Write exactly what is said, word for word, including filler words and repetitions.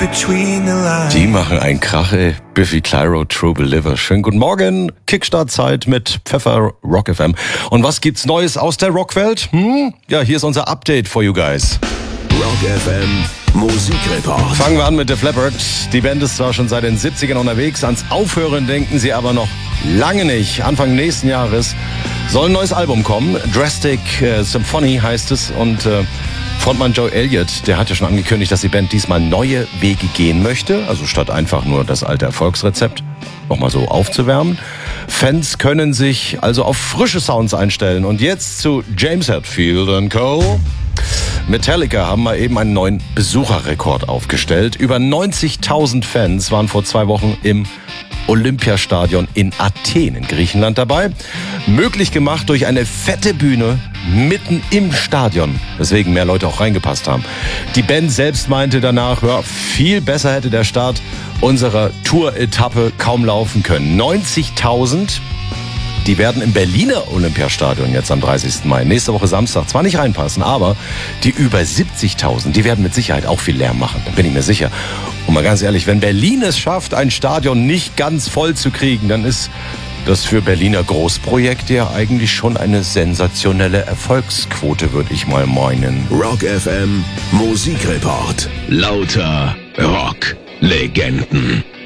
between the lines. Die machen einen Krach, ey. Biffy Clyro, True Believer. Schönen guten Morgen. Kickstart-Zeit mit Pfeffer Rock F M. Und was gibt's Neues aus der Rockwelt? Hm? Ja, hier ist unser Update for you guys. Rock F M Musikreport. Fangen wir an mit Def Leppard. Die Band ist zwar schon seit den siebzigern unterwegs, ans Aufhören denken sie aber noch lange nicht. Anfang nächsten Jahres soll ein neues Album kommen. Drastic äh, Symphony heißt es. Und äh, Frontmann Joe Elliott, der hat ja schon angekündigt, dass die Band diesmal neue Wege gehen möchte. Also statt einfach nur das alte Erfolgsrezept nochmal so aufzuwärmen. Fans können sich also auf frische Sounds einstellen. Und jetzt zu James Hetfield and Co. Metallica haben mal eben einen neuen Besucherrekord aufgestellt. Über neunzigtausend Fans waren vor zwei Wochen im Olympiastadion in Athen in Griechenland dabei. Möglich gemacht durch eine fette Bühne mitten im Stadion, weswegen mehr Leute auch reingepasst haben. Die Band selbst meinte danach, ja, viel besser hätte der Start unserer Tour-Etappe kaum laufen können. neunzigtausend, die werden im Berliner Olympiastadion jetzt am dreißigsten Mai, nächste Woche Samstag, zwar nicht reinpassen, aber die über siebzigtausend, die werden mit Sicherheit auch viel Lärm machen, da bin ich mir sicher. Und mal ganz ehrlich, wenn Berlin es schafft, ein Stadion nicht ganz voll zu kriegen, dann ist das für Berliner Großprojekte ja eigentlich schon eine sensationelle Erfolgsquote, würde ich mal meinen. Rock F M Musikreport. Lauter Rock-Legenden.